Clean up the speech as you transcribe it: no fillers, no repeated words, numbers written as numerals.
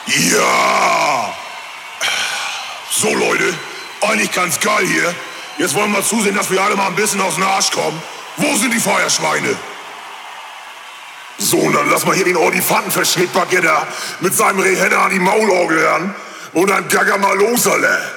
Ja! So Leute, eigentlich ganz geil hier. Jetzt wollen wir zusehen, dass wir alle mal ein bisschen aus dem Arsch kommen. Wo sind die Feuerschweine? So, und dann lass mal hier den Ordifantenverschnittbaguette mit seinem Rehenner an die Maulorgel ran. Und dann gagger mal los, Alter.